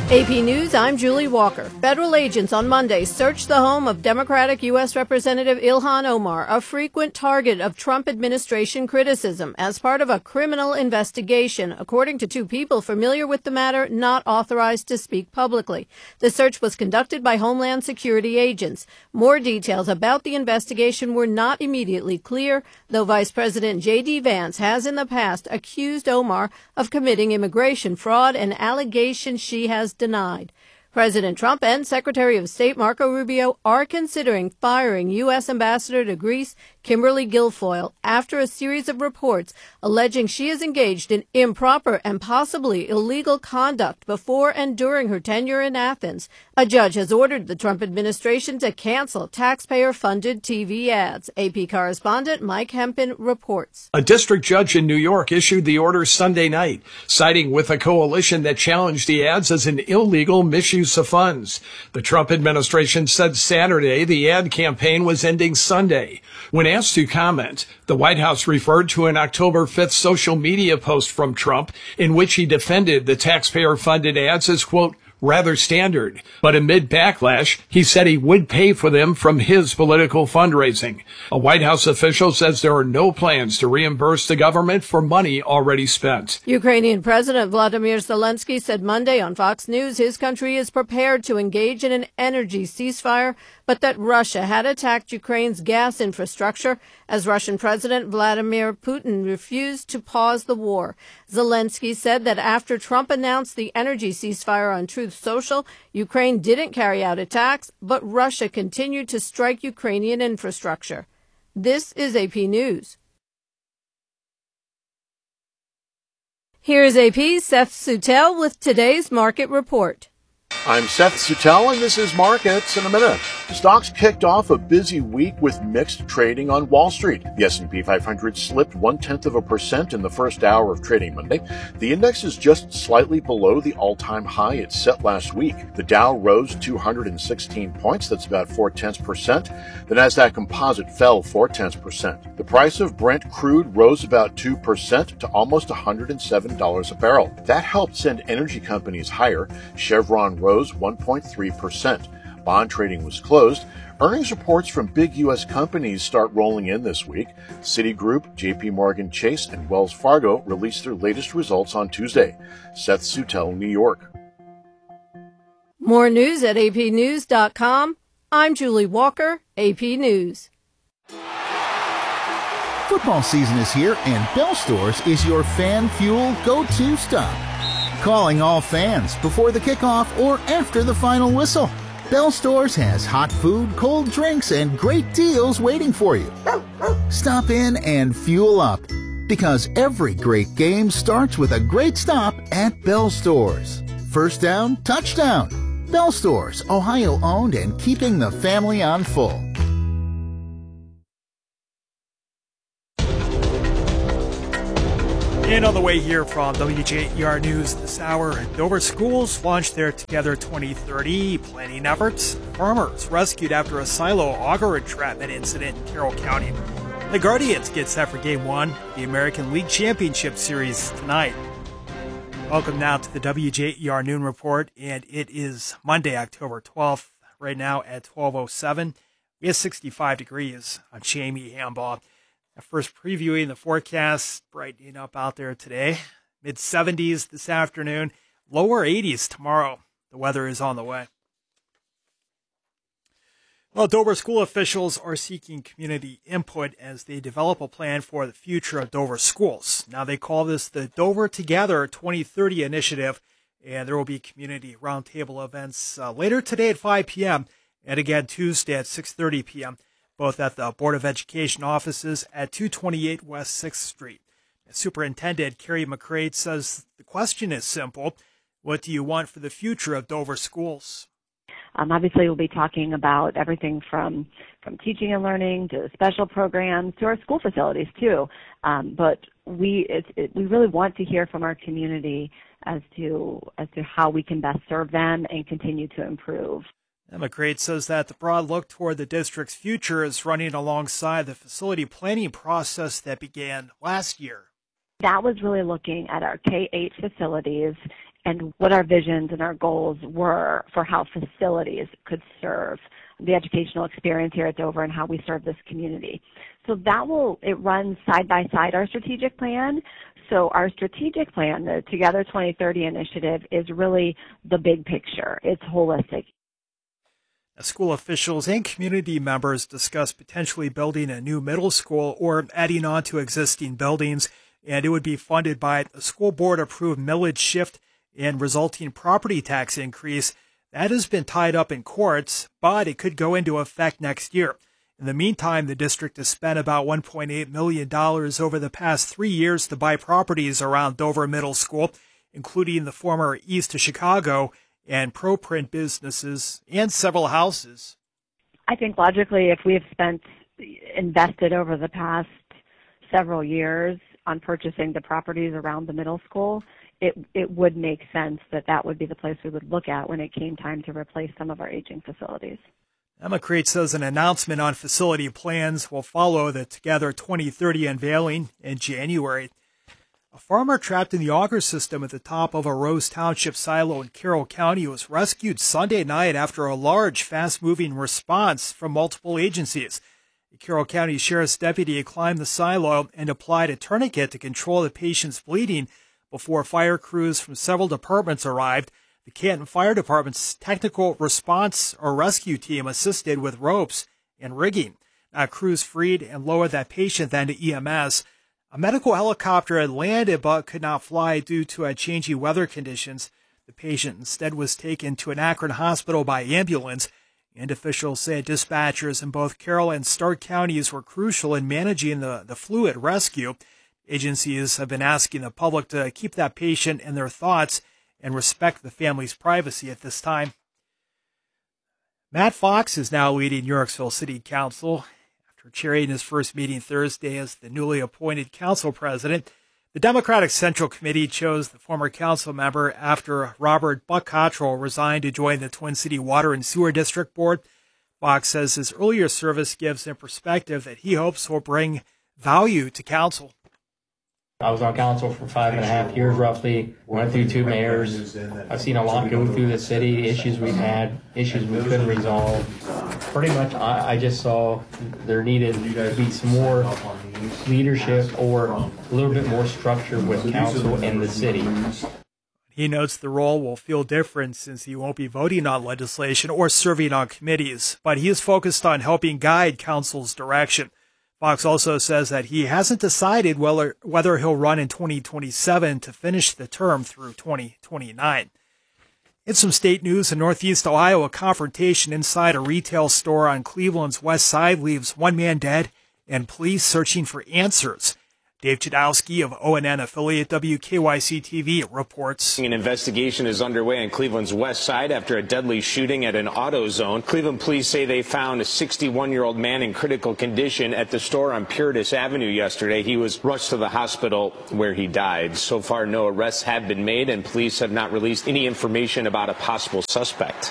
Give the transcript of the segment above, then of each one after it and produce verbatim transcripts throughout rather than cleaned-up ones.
A P News, I'm Julie Walker. Federal agents on Monday searched the home of Democratic U S. Representative Ilhan Omar, a frequent target of Trump administration criticism, as part of a criminal investigation, according to two people familiar with the matter not authorized to speak publicly. The search was conducted by Homeland Security agents. More details about the investigation were not immediately clear, though Vice President J D. Vance has in the past accused Omar of committing immigration fraud, an allegation she has denied. President Trump and Secretary of State Marco Rubio are considering firing U S. Ambassador to Greece Kimberly Guilfoyle after a series of reports alleging she is engaged in improper and possibly illegal conduct before and during her tenure in Athens. A judge has ordered the Trump administration to cancel taxpayer-funded T V ads. A P correspondent Mike Hempin reports. A district judge in New York issued the order Sunday night, siding with a coalition that challenged the ads as an illegal misuse of funds. The Trump administration said Saturday the ad campaign was ending Sunday. When asked to comment, the White House referred to an October fifth social media post from Trump in which he defended the taxpayer-funded ads as, quote, rather standard. But amid backlash, he said he would pay for them from his political fundraising. A White House official says there are no plans to reimburse the government for money already spent. Ukrainian President Vladimir Zelensky said Monday on Fox News his country is prepared to engage in an energy ceasefire, but that Russia had attacked Ukraine's gas infrastructure as Russian President Vladimir Putin refused to pause the war. Zelensky said that after Trump announced the energy ceasefire on Truth Social, Ukraine didn't carry out attacks, but Russia continued to strike Ukrainian infrastructure. This is A P News. Here's A P's Seth Sutel with today's market report. I'm Seth Sutel, and this is Markets in a Minute. Stocks kicked off a busy week with mixed trading on Wall Street. The S and P five hundred slipped one-tenth of a percent in the first hour of trading Monday. The index is just slightly below the all-time high it set last week. The Dow rose two hundred sixteen points, that's about four-tenths percent. The Nasdaq Composite fell four-tenths percent. The price of Brent crude rose about two percent to almost one hundred seven dollars a barrel. That helped send energy companies higher. Chevron rose one point three percent. Bond trading was closed. Earnings reports from big U S companies start rolling in this week. Citigroup, J P Morgan Chase, and Wells Fargo released their latest results on Tuesday. Seth Sutel, New York. More news at A P news dot com. I'm Julie Walker, A P News. Football season is here, and Bell Stores is your fan fuel go-to stop. Calling all fans before the kickoff or after the final whistle. Bell Stores has hot food, cold drinks, and great deals waiting for you. Stop in and fuel up, because every great game starts with a great stop at Bell Stores. First down, touchdown. Bell Stores, Ohio owned and keeping the family on full. And on the way here from W J E R News this hour, Dover schools launched their Together twenty thirty planning efforts. Farmers rescued after a silo auger entrapment incident in Carroll County. The Guardians get set for Game one, the American League Championship Series tonight. Welcome now to the W J E R Noon Report, and it is Monday, October twelfth, right now at twelve oh seven. We have sixty-five degrees on Shamie Hambaugh. First previewing the forecast, brightening up out there today. mid seventies this afternoon, lower eighties tomorrow. The weather is on the way. Well, Dover school officials are seeking community input as they develop a plan for the future of Dover schools. Now, they call this the Dover Together twenty thirty initiative, and there will be community roundtable events uh, later today at five p.m. and again Tuesday at six thirty p.m., both at the Board of Education offices at two twenty-eight West sixth Street. Superintendent Carrie McCrate says the question is simple. What do you want for the future of Dover schools? Um, obviously, we'll be talking about everything from, from teaching and learning to special programs to our school facilities, too. Um, but we it, it, we really want to hear from our community as to as to how we can best serve them and continue to improve. And McCrate says that the broad look toward the district's future is running alongside the facility planning process that began last year. That was really looking at our K eight facilities and what our visions and our goals were for how facilities could serve the educational experience here at Dover and how we serve this community. So that will, it runs side by side our strategic plan. So our strategic plan, the Together twenty thirty initiative, is really the big picture. It's holistic. School officials and community members discussed potentially building a new middle school or adding on to existing buildings, and it would be funded by a school board approved millage shift and resulting property tax increase. That has been tied up in courts, but it could go into effect next year. In the meantime, the district has spent about one point eight million dollars over the past three years to buy properties around Dover Middle School, including the former East of Chicago and ProPrint businesses and several houses. I think logically, if we have spent, invested over the past several years on purchasing the properties around the middle school, it it would make sense that that would be the place we would look at when it came time to replace some of our aging facilities. Emma Crate says an announcement on facility plans will follow the Together twenty thirty unveiling in January. A farmer trapped in the auger system at the top of a Rose Township silo in Carroll County was rescued Sunday night after a large, fast-moving response from multiple agencies. The Carroll County Sheriff's deputy climbed the silo and applied a tourniquet to control the patient's bleeding before fire crews from several departments arrived. The Canton Fire Department's technical response or rescue team assisted with ropes and rigging. Now, crews freed and lowered that patient then to E M S. A medical helicopter had landed but could not fly due to changing weather conditions. The patient instead was taken to an Akron hospital by ambulance, and officials say dispatchers in both Carroll and Stark counties were crucial in managing the, the fluid rescue. Agencies have been asking the public to keep that patient in their thoughts and respect the family's privacy at this time. Matt Fox is now leading Yorksville City Council. After chairing his first meeting Thursday as the newly appointed council president, the Democratic Central Committee chose the former council member after Robert Buck Cottrell resigned to join the Twin City Water and Sewer District Board. Fox says his earlier service gives him perspective that he hopes will bring value to council. I was on council for five and a half years roughly, went through two mayors. I've seen a lot go through the city, issues we've had, issues we couldn't resolve. Pretty much I, I just saw there needed to be some more leadership or a little bit more structure with council and the city. He notes the role will feel different since he won't be voting on legislation or serving on committees, but he is focused on helping guide council's direction. Fox also says that he hasn't decided whether, whether he'll run in twenty twenty-seven to finish the term through twenty twenty-nine. In some state news, in Northeast Ohio, a confrontation inside a retail store on Cleveland's west side leaves one man dead and police searching for answers. Dave Chudowski of O N N affiliate W K Y C T V reports. An investigation is underway on Cleveland's west side after a deadly shooting at an AutoZone. Cleveland police say they found a sixty-one-year-old man in critical condition at the store on Puritas Avenue yesterday. He was rushed to the hospital where he died. So far, no arrests have been made, and police have not released any information about a possible suspect.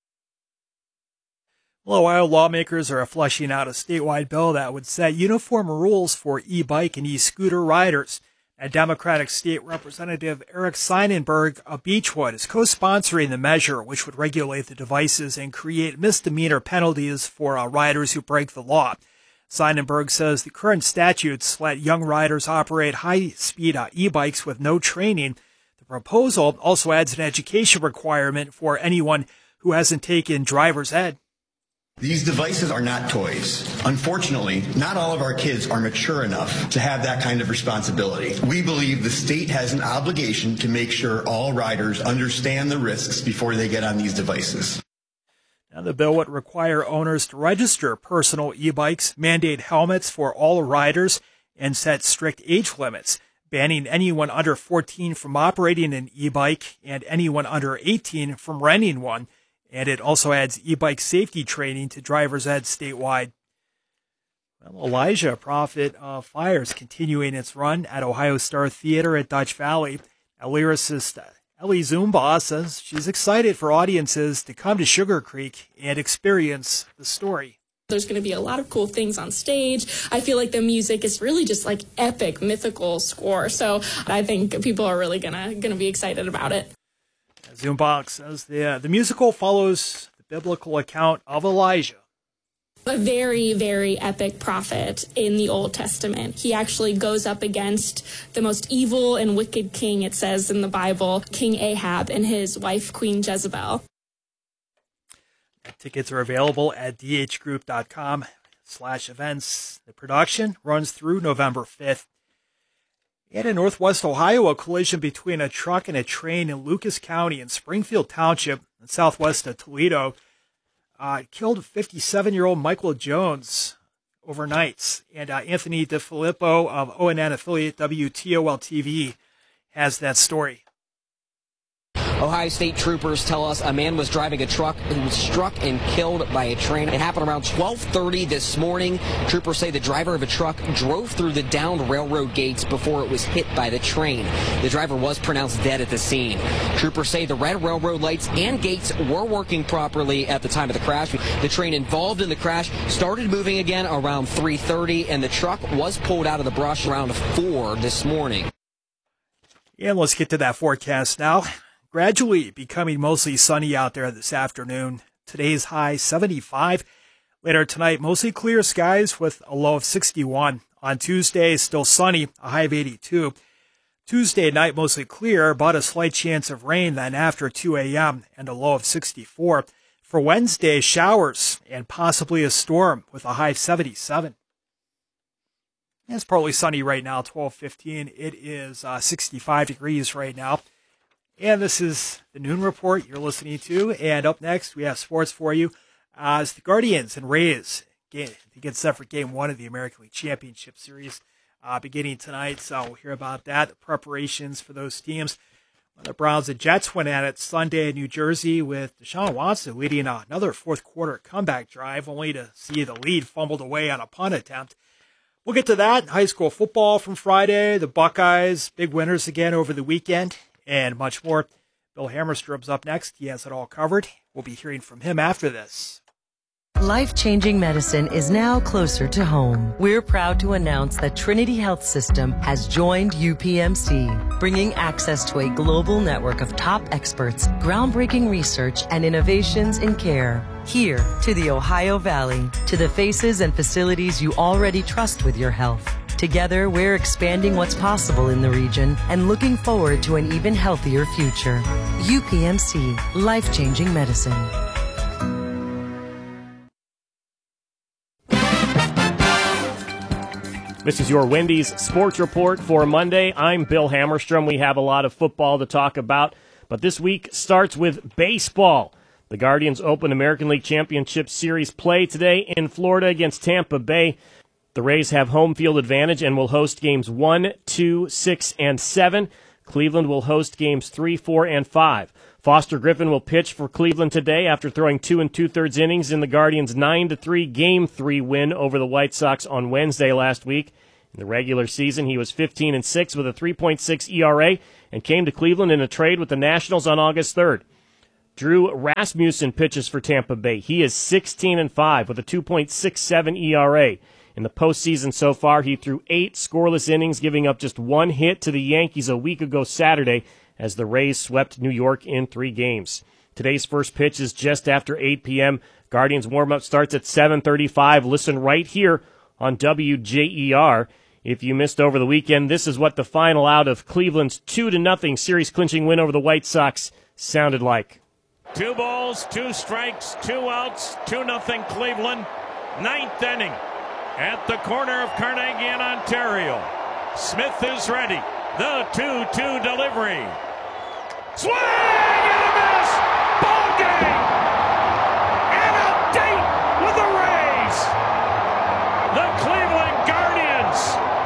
Well, Ohio lawmakers are fleshing out a statewide bill that would set uniform rules for e-bike and e-scooter riders. A Democratic State Representative Eric Seidenberg of Beechwood is co-sponsoring the measure, which would regulate the devices and create misdemeanor penalties for uh, riders who break the law. Seidenberg says the current statutes let young riders operate high-speed uh, e-bikes with no training. The proposal also adds an education requirement for anyone who hasn't taken driver's ed. These devices are not toys. Unfortunately, not all of our kids are mature enough to have that kind of responsibility. We believe the state has an obligation to make sure all riders understand the risks before they get on these devices. Now, the bill would require owners to register personal e-bikes, mandate helmets for all riders, and set strict age limits, banning anyone under fourteen from operating an e-bike and anyone under eighteen from renting one. And it also adds e-bike safety training to driver's ed statewide. Well, Elijah Prophet of Fire is continuing its run at Ohio Star Theater at Dutch Valley. Now, lyricist Ellie Zumba says she's excited for audiences to come to Sugar Creek and experience the story. There's going to be a lot of cool things on stage. I feel like the music is really just like epic, mythical score. So I think people are really going to going to be excited about it. Zoombox says the, uh, the musical follows the biblical account of Elijah. A very, very epic prophet in the Old Testament. He actually goes up against the most evil and wicked king, it says in the Bible, King Ahab, and his wife, Queen Jezebel. Tickets are available at dhgroup.com slash events. The production runs through November fifth. And in Northwest Ohio, a collision between a truck and a train in Lucas County in Springfield Township in southwest of Toledo uh, killed fifty-seven-year-old Michael Jones overnight. And uh, Anthony DeFilippo of O N N affiliate W T O L T V has that story. Ohio State troopers tell us a man was driving a truck who was struck and killed by a train. It happened around twelve thirty this morning. Troopers say the driver of a truck drove through the downed railroad gates before it was hit by the train. The driver was pronounced dead at the scene. Troopers say the red railroad lights and gates were working properly at the time of the crash. The train involved in the crash started moving again around three thirty, and the truck was pulled out of the brush around four this morning. And let's get to that forecast now. Gradually becoming mostly sunny out there this afternoon. Today's high seventy-five. Later tonight, mostly clear skies with a low of sixty-one. On Tuesday, still sunny, a high of eighty-two. Tuesday night, mostly clear, but a slight chance of rain then after two a.m. and a low of sixty-four. For Wednesday, showers and possibly a storm with a high of seventy-seven. It's partly sunny right now, twelve fifteen. It is uh, sixty-five degrees right now. And this is the Noon Report you're listening to. And up next, we have sports for you. Uh, as the Guardians and Rays game, to get set for Game One of the American League Championship Series uh, beginning tonight. So we'll hear about that, the preparations for those teams. The Browns and Jets went at it Sunday in New Jersey with Deshaun Watson leading another fourth quarter comeback drive, only to see the lead fumbled away on a punt attempt. We'll get to that. High school football from Friday. The Buckeyes, big winners again over the weekend. And much more. Bill Hammerstrom's up next. He has it all covered. We'll be hearing from him after this. Life-changing medicine is now closer to home. We're proud to announce that Trinity Health System has joined U P M C, bringing access to a global network of top experts, groundbreaking research, and innovations in care. Here to the Ohio Valley, to the faces and facilities you already trust with your health. Together, we're expanding what's possible in the region and looking forward to an even healthier future. U P M C, life-changing medicine. This is your Wendy's Sports Report for Monday. I'm Bill Hammerstrom. We have a lot of football to talk about, but this week starts with baseball. The Guardians open American League Championship Series play today in Florida against Tampa Bay. The Rays have home field advantage and will host games one, two, six, and seven. Cleveland will host games three, four, and five. Foster Griffin will pitch for Cleveland today after throwing two and two-thirds innings in the Guardians' nine to three Game three win over the White Sox on Wednesday last week. In the regular season, he was fifteen and six with a three point six E R A and came to Cleveland in a trade with the Nationals on August third. Drew Rasmussen pitches for Tampa Bay. He is sixteen and five with a two point six seven E R A. In the postseason so far, he threw eight scoreless innings, giving up just one hit to the Yankees a week ago Saturday as the Rays swept New York in three games. Today's first pitch is just after eight p.m. Guardians warm-up starts at seven thirty-five. Listen right here on W J E R. If you missed over the weekend, this is what the final out of Cleveland's two to nothing series-clinching win over the White Sox sounded like. Two balls, two strikes, two outs, two nothing Cleveland. Ninth inning. At the corner of Carnegie and Ontario. Smith is ready. The two two delivery. Swing and a miss! Ball game! And a date with the Rays! The Cleveland Guardians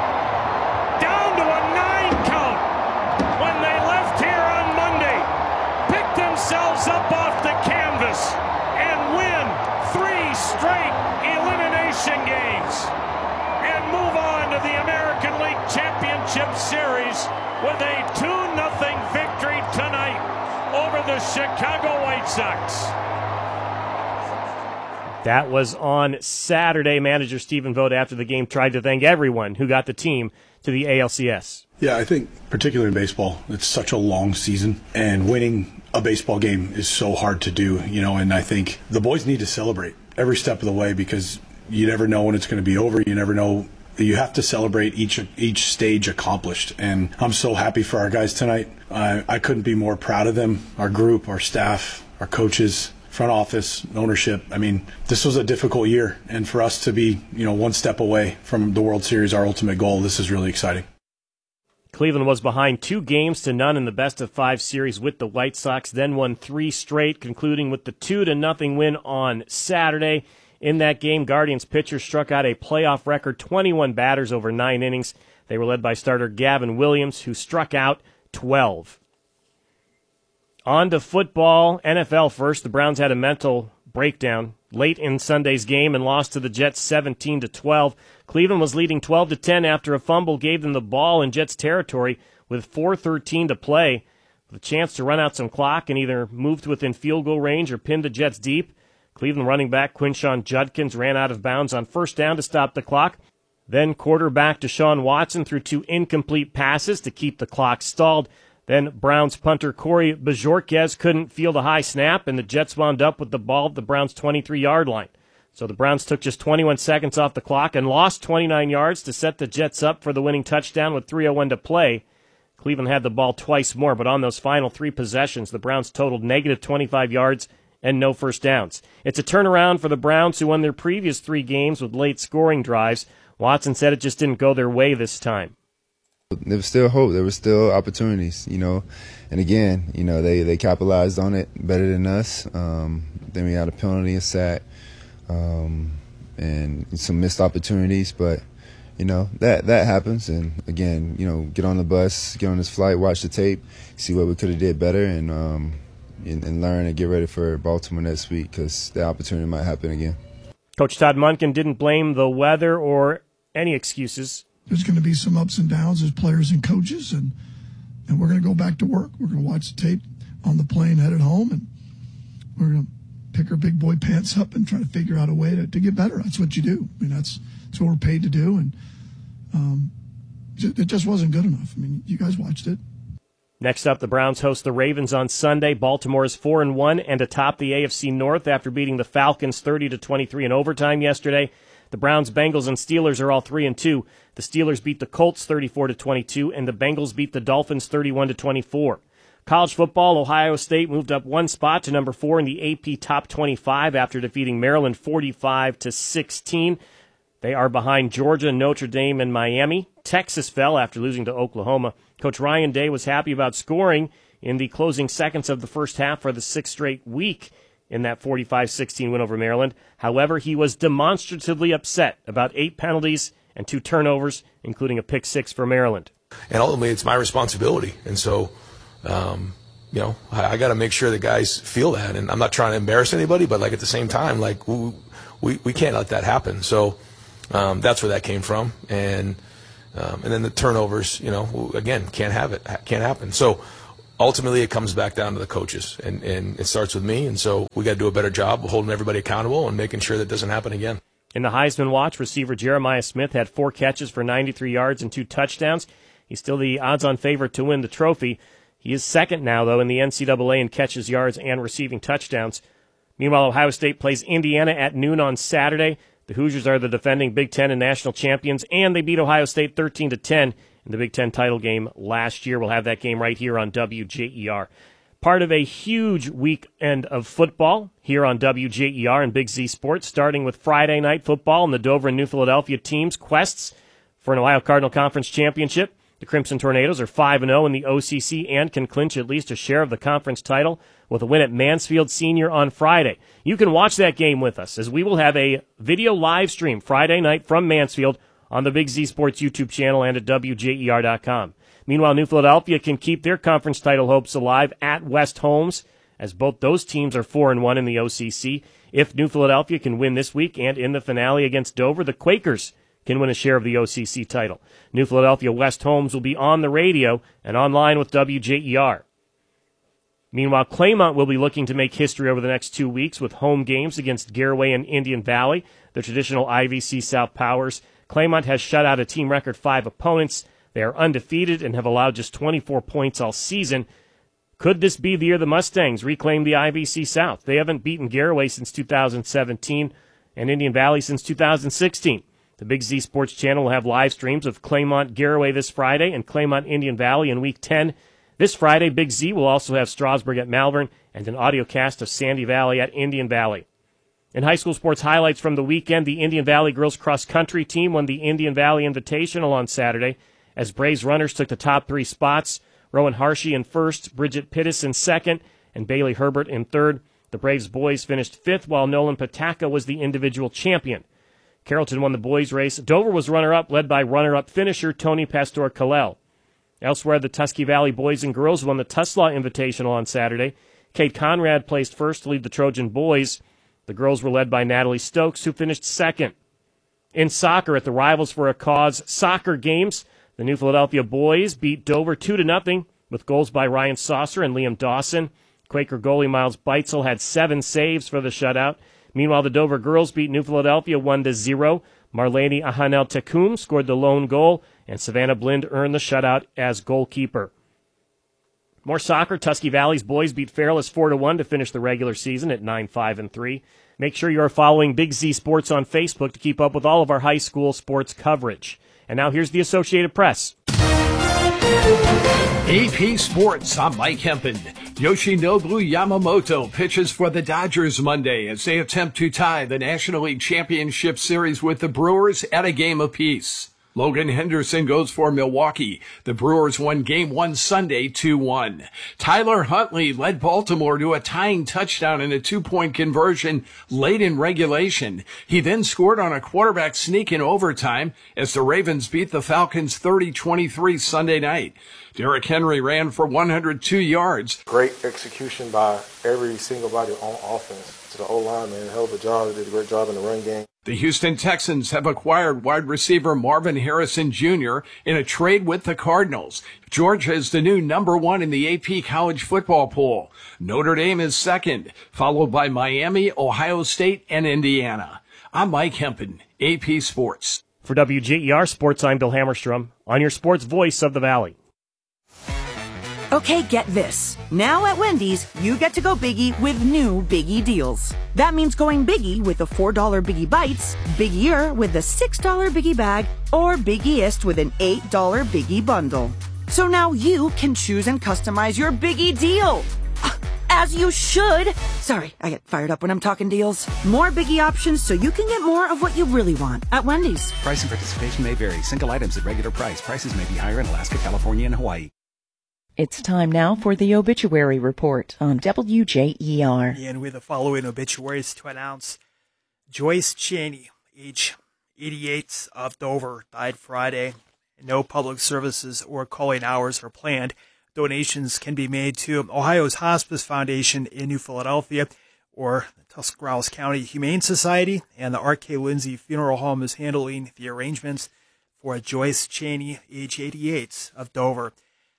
down to a nine count when they left here on Monday. Picked themselves up off the canvas and win three straight elimination games and move on to the American League Championship Series with a two nothing victory tonight over the Chicago White Sox. That was on Saturday. Manager Stephen Vogt after the game tried to thank everyone who got the team to the A L C S. Yeah, I think particularly in baseball, it's such a long season, and winning a baseball game is so hard to do, you know, and I think the boys need to celebrate every step of the way because you never know when it's going to be over. You never know. You have to celebrate each each stage accomplished, and I'm so happy for our guys tonight. I, I couldn't be more proud of them, our group, our staff, our coaches, front office, ownership. I mean, this was a difficult year, and for us to be, you know, one step away from the World Series, our ultimate goal, this is really exciting. Cleveland was behind two games to none in the best of five series with the White Sox, then won three straight, concluding with the two to nothing win on Saturday. In that game, Guardians pitchers struck out a playoff record twenty-one batters over nine innings. They were led by starter Gavin Williams, who struck out twelve. On to football, N F L first. The Browns had a mental breakdown late in Sunday's game and lost to the Jets seventeen to twelve. Cleveland was leading twelve to ten after a fumble gave them the ball in Jets territory with four thirteen to play. With a chance to run out some clock and either move to within field goal range or pin the Jets deep, Cleveland running back Quinshon Judkins ran out of bounds on first down to stop the clock. Then quarterback Deshaun Watson threw two incomplete passes to keep the clock stalled. Then Browns punter Corey Bajorquez couldn't field a high snap, and the Jets wound up with the ball at the Browns' twenty-three-yard line. So the Browns took just twenty-one seconds off the clock and lost twenty-nine yards to set the Jets up for the winning touchdown with three oh one to play. Cleveland had the ball twice more, but on those final three possessions, the Browns totaled negative twenty-five yards and no first downs. It's a turnaround for the Browns, who won their previous three games with late scoring drives. Watson said it just didn't go their way this time. There was still hope. There were still opportunities, you know. And again, you know, they, they capitalized on it better than us. Um, then we had a penalty, a sack, um, and some missed opportunities. But, you know, that, that happens. And, again, you know, get on the bus, get on this flight, watch the tape, see what we could have did better, and, um, and, and learn and get ready for Baltimore next week because the opportunity might happen again. Coach Todd Monken didn't blame the weather or any excuses. There's going to be some ups and downs as players and coaches, and and we're going to go back to work. We're going to watch the tape on the plane headed home, and we're going to pick our big boy pants up and try to figure out a way to, to get better. That's what you do. I mean, that's, that's what we're paid to do, and um, it just wasn't good enough. I mean, you guys watched it. Next up, the Browns host the Ravens on Sunday. Baltimore is four and one and atop the A F C North after beating the Falcons thirty to twenty-three in overtime yesterday. The Browns, Bengals, and Steelers are all three and two. The Steelers beat the Colts thirty-four to twenty-two, and the Bengals beat the Dolphins thirty-one to twenty-four. College football, Ohio State moved up one spot to number four in the A P Top twenty-five after defeating Maryland forty-five to sixteen. They are behind Georgia, Notre Dame, and Miami. Texas fell after losing to Oklahoma. Coach Ryan Day was happy about scoring in the closing seconds of the first half for the sixth straight week in that forty-five sixteen win over Maryland. However, he was demonstratively upset about eight penalties and two turnovers, including a pick six for Maryland. And ultimately, it's my responsibility. And so, um, you know, I, I got to make sure the guys feel that. And I'm not trying to embarrass anybody, but, like, at the same time, like, we we, we can't let that happen. So um, that's where that came from. And um, and then the turnovers, you know, again, can't have it, can't happen. So ultimately, it comes back down to the coaches, and, and it starts with me. And so we got to do a better job of holding everybody accountable and making sure that doesn't happen again. In the Heisman watch, receiver Jeremiah Smith had four catches for ninety-three yards and two touchdowns. He's still the odds-on favorite to win the trophy. He is second now, though, in the N C double A in catches, yards, and receiving touchdowns. Meanwhile, Ohio State plays Indiana at noon on Saturday. The Hoosiers are the defending Big Ten and national champions, and they beat Ohio State thirteen to ten in the Big Ten title game last year. We'll have that game right here on W J E R. Part of a huge weekend of football here on W J E R and Big Z Sports, starting with Friday night football and the Dover and New Philadelphia teams' quests for an Ohio Cardinal Conference championship. The Crimson Tornadoes are five and oh in the O C C and can clinch at least a share of the conference title with a win at Mansfield Senior on Friday. You can watch that game with us, as we will have a video live stream Friday night from Mansfield on the Big Z Sports YouTube channel and at W J E R dot com. Meanwhile, New Philadelphia can keep their conference title hopes alive at West Holmes, as both those teams are four and one in the O C C. If New Philadelphia can win this week and in the finale against Dover, the Quakers can win a share of the O C C title. New Philadelphia West Holmes will be on the radio and online with W J E R. Meanwhile, Claymont will be looking to make history over the next two weeks with home games against Garaway and Indian Valley, the traditional I V C South powers. Claymont has shut out a team record five opponents. They are undefeated and have allowed just twenty-four points all season. Could this be the year the Mustangs reclaim the I V C South? They haven't beaten Garaway since two thousand seventeen and Indian Valley since two thousand sixteen. The Big Z Sports Channel will have live streams of Claymont Garaway this Friday and Claymont Indian Valley in Week ten. This Friday, Big Z will also have Strasburg at Malvern and an audio cast of Sandy Valley at Indian Valley. In high school sports highlights from the weekend, the Indian Valley girls cross country team won the Indian Valley Invitational on Saturday as Braves runners took the top three spots. Rowan Harshey in first, Bridget Pittis in second, and Bailey Herbert in third. The Braves boys finished fifth, while Nolan Pataka was the individual champion. Carrollton won the boys' race. Dover was runner-up, led by runner-up finisher Tony Pastor-Kalel. Elsewhere, the Tusky Valley boys and girls won the Tuslaw Invitational on Saturday. Kate Conrad placed first to lead the Trojan boys. The girls were led by Natalie Stokes, who finished second. In soccer, at the Rivals for a Cause soccer games, the New Philadelphia boys beat Dover two to nothing with goals by Ryan Saucer and Liam Dawson. Quaker goalie Miles Beitzel had seven saves for the shutout. Meanwhile, the Dover girls beat New Philadelphia one to zero. Marlene Ahanel Tekum scored the lone goal, and Savannah Blind earned the shutout as goalkeeper. More soccer. Tusky Valley's boys beat Fairless four to one to finish the regular season at nine five and three. Make sure you are following Big Z Sports on Facebook to keep up with all of our high school sports coverage. And now here's the Associated Press. A P Sports, I'm Mike Hempen. Yoshinobu Yamamoto pitches for the Dodgers Monday as they attempt to tie the National League Championship Series with the Brewers at a game apiece. Logan Henderson goes for Milwaukee. The Brewers won Game one Sunday two one. Tyler Huntley led Baltimore to a tying touchdown in a two-point conversion late in regulation. He then scored on a quarterback sneak in overtime as the Ravens beat the Falcons thirty twenty-three Sunday night. Derrick Henry ran for one hundred two yards. Great execution by every single body on offense. To the O-line, man, hell of a job. They did a great job in the run game. The Houston Texans have acquired wide receiver Marvin Harrison Junior in a trade with the Cardinals. Georgia is the new number one in the A P college football poll. Notre Dame is second, followed by Miami, Ohio State, and Indiana. I'm Mike Hempen, A P Sports. For W J E R Sports, I'm Bill Hammerstrom, on your sports voice of the Valley. Okay, get this. Now at Wendy's, you get to go Biggie with new Biggie deals. That means going Biggie with the four dollar Biggie Bites, Biggier with the six dollar Biggie Bag, or Biggieist with an eight dollar Biggie Bundle. So now you can choose and customize your Biggie deal. As you should. Sorry, I get fired up when I'm talking deals. More Biggie options so you can get more of what you really want at Wendy's. Price and participation may vary. Single items at regular price. Prices may be higher in Alaska, California, and Hawaii. It's time now for the obituary report on W J E R. And with the following obituaries to announce: Joyce Cheney, age eighty-eight, of Dover, died Friday. No public services or calling hours are planned. Donations can be made to Ohio's Hospice Foundation in New Philadelphia or the Tuscarawas County Humane Society, and the R K Lindsay Funeral Home is handling the arrangements for Joyce Cheney, age eighty-eight, of Dover.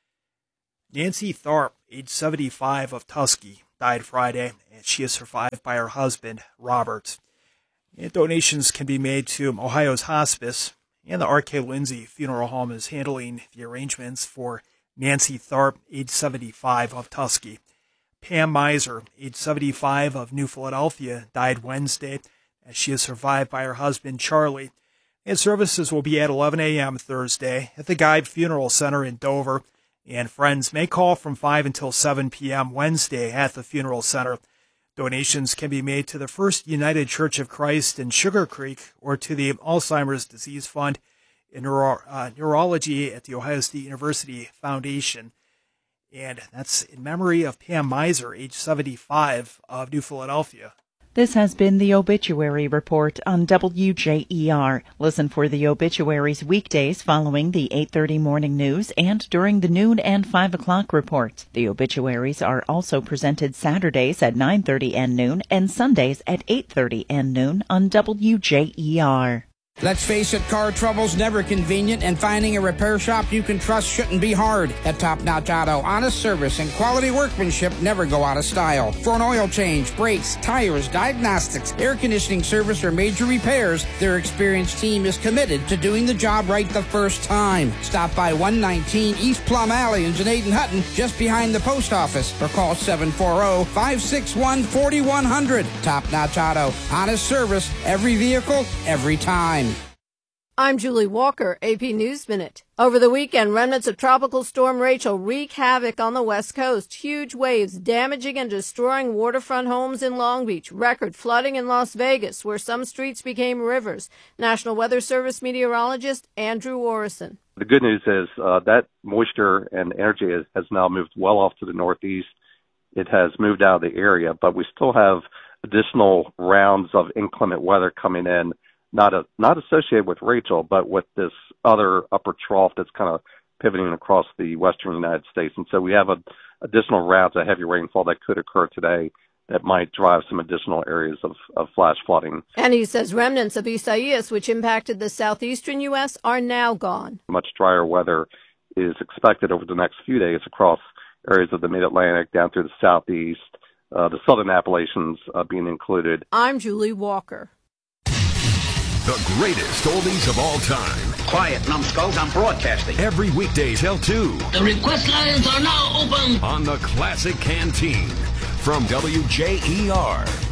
Nancy Tharp, age seventy-five, of Tusky, died Friday, and she is survived by her husband, Robert. And donations can be made to Ohio's Hospice, and the R K Lindsay Funeral Home is handling the arrangements for Nancy Tharp, age seventy-five, of Tusky. Pam Miser, age seventy-five, of New Philadelphia, died Wednesday, as she is survived by her husband, Charlie. And services will be at eleven a.m. Thursday at the Guide Funeral Center in Dover. And friends may call from five until seven p.m. Wednesday at the funeral center. Donations can be made to the First United Church of Christ in Sugar Creek or to the Alzheimer's Disease Fund in Neuro- uh, Neurology at the Ohio State University Foundation. And that's in memory of Pam Miser, age seventy-five, of New Philadelphia. This has been the Obituary Report on W J E R. Listen for the obituaries weekdays following the eight thirty morning news and during the noon and five o'clock reports. The obituaries are also presented Saturdays at nine thirty and noon and Sundays at eight thirty and noon on W J E R. Let's face it, car trouble's never convenient, and finding a repair shop you can trust shouldn't be hard. At Top Notch Auto, honest service and quality workmanship never go out of style. For an oil change, brakes, tires, diagnostics, air conditioning service, or major repairs, their experienced team is committed to doing the job right the first time. Stop by one nineteen East Plum Alley in Janaden Hutton, just behind the post office, or call seven four zero, five six one, four one zero zero. Top Notch Auto, honest service, every vehicle, every time. I'm Julie Walker, A P News Minute. Over the weekend, remnants of Tropical Storm Rachel wreak havoc on the West Coast. Huge waves damaging and destroying waterfront homes in Long Beach. Record flooding in Las Vegas, where some streets became rivers. National Weather Service meteorologist Andrew Orison. The good news is uh, that moisture and energy has, has now moved well off to the northeast. It has moved out of the area, but we still have additional rounds of inclement weather coming in. Not a, not associated with Rachel, but with this other upper trough that's kind of pivoting across the western United States. And so we have a, additional rounds of heavy rainfall that could occur today that might drive some additional areas of, of flash flooding. And he says remnants of Isaias, which impacted the southeastern U S, are now gone. Much drier weather is expected over the next few days across areas of the mid-Atlantic down through the southeast, uh, the southern Appalachians uh, being included. I'm Julie Walker. The greatest oldies of all time. Quiet, numbskulls, I'm broadcasting. Every weekday till two. The request lines are now open. On the Classic Canteen from W J E R.